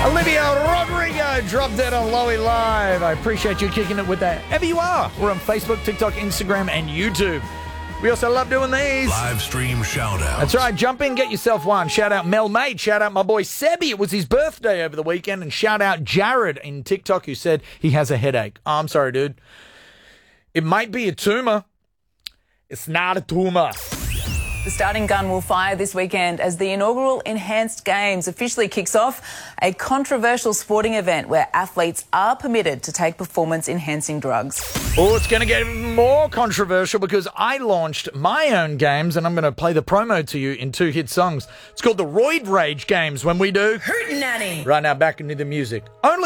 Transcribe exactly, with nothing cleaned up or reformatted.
Olivia Rodrigo dropped dead on Lowy Live. I appreciate you kicking it with that. Ever you are. We're on Facebook, TikTok, Instagram, and YouTube. We also love doing these. Live stream shout-outs. That's right. Jump in, get yourself one. Shout out Mel Mate. Shout out my boy Sebi. It was his birthday over the weekend. And shout out Jared in TikTok who said he has a headache. Oh, I'm sorry, dude. It might be a tumor. It's not a tumor. The starting gun will fire this weekend as the inaugural Enhanced Games officially kicks off, a controversial sporting event where athletes are permitted to take performance-enhancing drugs. Oh, it's going to get even more controversial because I launched my own games and I'm going to play the promo to you in two hit songs. It's called the Roid Rage Games when we do... Hootenanny. Right now, back into the music. Only